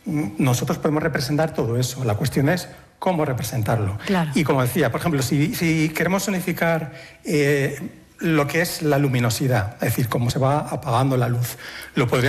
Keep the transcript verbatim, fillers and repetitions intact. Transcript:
nosotros podemos representar todo eso. La cuestión es cómo representarlo. Claro. Y como decía, por ejemplo, si, si queremos unificar eh, lo que es la luminosidad, es decir, cómo se va apagando la luz, lo podríamos